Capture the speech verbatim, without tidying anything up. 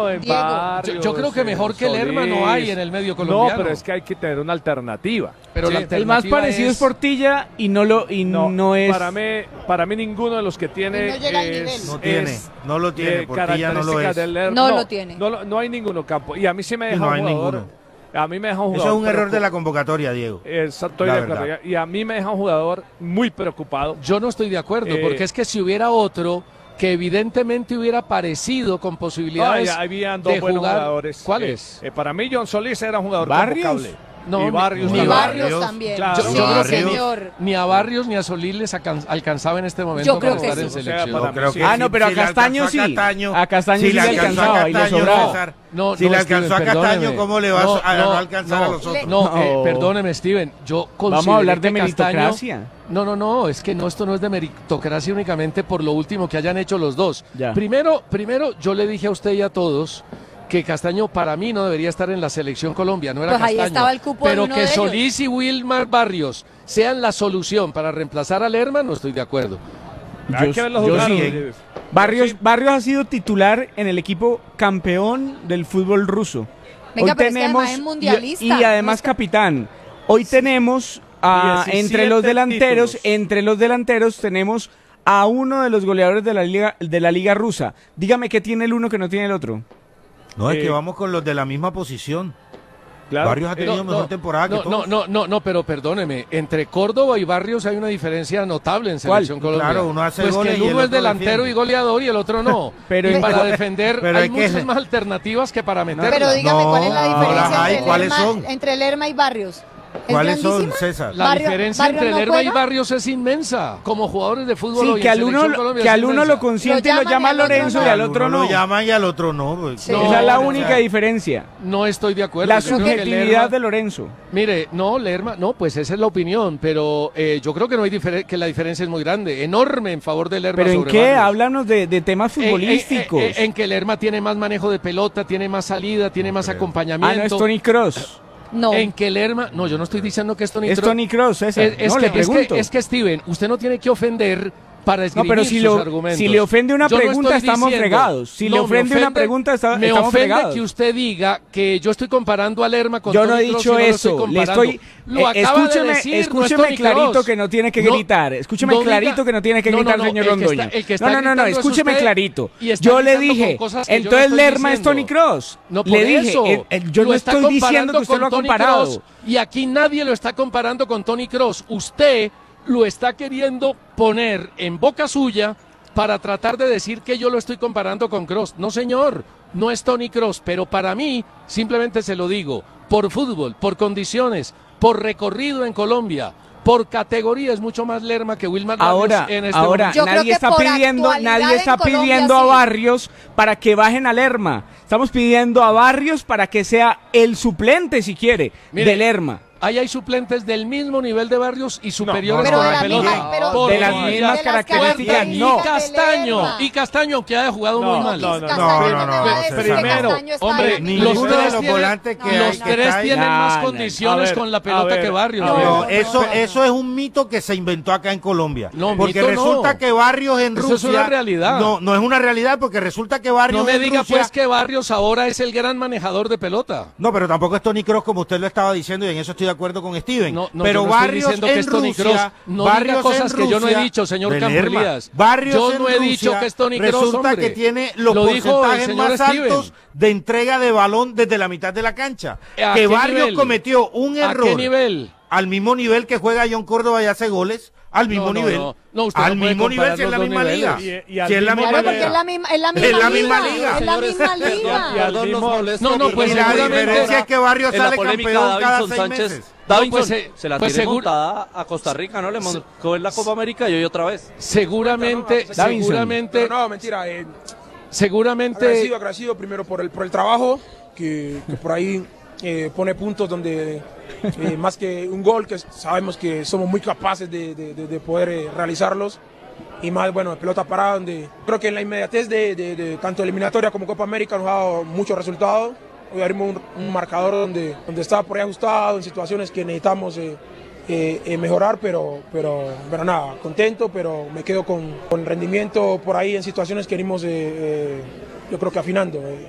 en Diego. Barrios, Yo, yo creo que mejor en que Lerma no hay Solís. en el medio colombiano. No, pero es que hay que tener una alternativa. Pero Sí. la El alternativa más parecido es, es Portilla y no lo y no, No, es. para mí, para mí ninguno de los que tiene Y no llega al es, nivel. No tiene, es, no lo tiene, eh, Portilla no lo características es. del Lerma. No lo tiene. No, lo- no hay ninguno campo. Y a mí sí me Sí, deja no un hay jugador. ninguno. A mí me deja un Eso jugador. es un error preocup- de la convocatoria, Diego. Exacto, La de acuerdo. verdad. Y a mí me deja un jugador muy preocupado. Yo no estoy de acuerdo, Eh, porque es que si hubiera otro que evidentemente hubiera parecido con posibilidades Ay, habían dos de buenos jugar. jugadores. ¿Cuáles? Eh, eh, para mí, John Solís era un jugador ¿Barrios? convocable. No, y mi- Barrios mi Y también. Barrios Barrios, también. claro. Yo, sí, yo creo que ni, señor. ni a Barrios ni a Solís les alcan- alcanzaba en este momento Yo creo para que estar sí. en O sea, selección. para Yo creo mí que Ah, sí, no, pero a le Castaño alcanzó sí. Castaño, A Castaño si sí le le alcanzó a alcanzaba y le Castaño, sobraba. César. No, Si no, le Steven, alcanzó a perdóneme. Castaño, ¿cómo le va a No, so- a, no, a alcanzar no, a los otros? No, No. eh, perdóneme, Steven. Yo Vamos a consideré hablar de que Castaño- meritocracia. No, no, no, es que no, esto no es de meritocracia únicamente por lo último que hayan hecho los dos. Ya. Primero, primero, yo le dije a usted y a todos que Castaño para mí no debería estar en la selección Colombia, no era Pues ahí Castaño. estaba el cupo de pero uno que de ellos. Solís y Wilmar Barrios sean la solución para reemplazar a Lerma, no estoy de acuerdo. Hay Yo- que verlos yo jugar. sí. eh, Barrios, Barrios ha sido titular en el equipo campeón del fútbol ruso. Venga, Hoy pero es que tenemos además es y- mundialista. y, además No es- capitán. Hoy tenemos a, diecisiete entre los delanteros, títulos. entre los delanteros tenemos a uno de los goleadores de la liga de la liga rusa. Dígame qué tiene el uno que no tiene el otro. No, es Eh, que vamos con los de la misma posición. claro. Barrios ha tenido No, mejor no, temporada que no, todos. no, no, no, no, pero perdóneme, entre Córdoba y Barrios hay una diferencia notable en ¿Cuál? selección Colombia. Claro, uno hace pues goles que y el el uno es otro delantero defiende. y goleador y el otro no. Pero y en- para defender pero hay hay que- muchas más alternativas que para meterla. Pero dígame, No, ¿cuál es la no diferencia las hay, entre, ¿cuáles Lerma, son? entre Lerma y Barrios? ¿Es ¿Cuáles son, grandísima? César? La Barrio- diferencia Barrio entre no Lerma y juega. Barrios es inmensa. Como jugadores de fútbol Sí, hoy que en al uno, Selección Colombia que es al uno inmensa. lo consiente y Lo lo llaman llama y al otro Lorenzo no. y al Al otro uno no. lo llaman y al otro no. pues. Sí. No, Esa es la o sea, única diferencia. No estoy de acuerdo. La Yo creo que subjetividad Lerma- de Lorenzo. Mire, no, Lerma, no, pues esa es la opinión, pero eh, yo creo que no hay difere- que la diferencia es muy grande, enorme en favor de Lerma. ¿Pero en sobre qué? Barrios. Háblanos de, de temas En- en- futbolísticos. En, en que Lerma tiene más manejo de pelota, tiene más salida, tiene más ah, acompañamiento. no es Tony Cross. No. En que Lerma, no, yo no estoy diciendo que es Tony Es Kroos. Tony Cross, César. Es, es no, que, le es, que, pregunto. es que, Steven, usted no tiene que ofender para No, esgrimir pero si, sus lo- argumentos. si le ofende una Yo no pregunta, estoy estamos diciendo- fregados. Si le no, me ofende una ofende- pregunta, está- me estamos ofende fregados. que usted diga que yo estoy comparando a Lerma con Yo no Toni he Kroos dicho y no lo eso. estoy Le comparando. estoy. Lo eh, acaba de escúcheme, decir, no es escúcheme Toni clarito Kroos. que no tiene que No, gritar. Escúcheme no diga- clarito que no tiene que No, no, gritar, no, señor el que está- Londoño. el que está no, no, no, no, gritando es escúcheme usted clarito. y está Yo le gritando dije, con cosas que yo no entonces estoy Lerma es diciendo. Tony Cross. No, por le dije, eso. eh, eh, yo Lo no está estoy diciendo comparando que usted con lo ha Toni comparado. Kroos, y aquí nadie lo está comparando con Tony Cross. Usted lo está queriendo poner en boca suya para tratar de decir que yo lo estoy comparando con Kroos. No, señor, no es Tony Kroos, pero para mí, simplemente se lo digo, por fútbol, por condiciones, por recorrido en Colombia, por categoría, es mucho más Lerma que Wilmar Barrios Ahora, en este ahora momento. Yo creo nadie que está por pidiendo, actualidad nadie en está Colombia pidiendo a sí. Barrios para que bajen a Lerma. Estamos pidiendo a Barrios para que sea el suplente, si quiere, Mire, de Lerma. Ahí hay suplentes del mismo nivel de Barrios y superiores no, Pero con de la la pelota. misma, pero Por de las favor. mismas de características, y no. Castaño, Lerma. y Castaño que haya jugado No, muy mal. no, no, Castaño no, no, me va a no, decir que primero, Castaño está hombre, en- Ninguno los de tres los tienen- volantes que no, hay Los que tres está ahí- tienen No, más no, no. condiciones A ver, con la a pelota ver, que Barrios. a ver. No, no, eso, no. eso es un mito que se inventó acá en Colombia. No, porque mito resulta no. que Barrios en Eso Rusia. es una realidad. No, no es una realidad porque resulta que Barrios No me en diga Rusia. pues que Barrios ahora es el gran manejador de pelota. No, pero tampoco es Tony Kroos como usted lo estaba diciendo y en eso estoy de acuerdo con Steven. No, no, pero yo no estoy Barrios diciendo que en es Tony Rusia, Kroos. No Barrios diga cosas en que yo no he Rusia, dicho, señor de Campo Lerma. Elías. Barrios Yo en no he dicho Rusia que es Tony Kroos, Resulta hombre. que tiene los Lo dijo el porcentajes señor más Steven. altos de entrega de balón desde la mitad de la cancha. ¿A Que qué Barrios nivel? cometió un ¿A error qué nivel? al mismo nivel que juega John Córdoba y hace goles, al mismo No, no, nivel. no. No, usted al no puede mismo nivel comparar si es la los misma dos liga. niveles. Y- y al Si es la mismo misma Claro, porque liga. es la misma, es la misma Es la liga. misma liga. Es la Señores, misma perdón, liga. Y al perdón, nos mismo- molesta, No, no, pero pues Y la seguramente- diferencia es que Barrios en la sale polémica campeón Davinson cada seis Sánchez. meses. Davinson pues, eh, se la pues tiene seguro- montada a Costa Rica, ¿no? Le montó en la Copa América y hoy otra vez. Seguramente, Davinson. seguramente, Pero no, mentira. Eh, seguramente. agradecido, agradecido primero por el, por el trabajo, que, que por ahí eh, pone puntos donde eh, más que un gol, que sabemos que somos muy capaces de, de- de- de poder eh, realizarlos. Y más, bueno, pelota parada, donde creo que en la inmediatez de, de- de tanto eliminatoria como Copa América nos ha dado muchos resultados. Hoy abrimos un, un marcador donde, donde estaba por ahí ajustado, en situaciones que necesitamos eh, eh, eh, mejorar, pero, pero, pero nada, contento, pero me quedo con, con rendimiento por ahí en situaciones que venimos, eh, eh, yo creo que afinando. eh.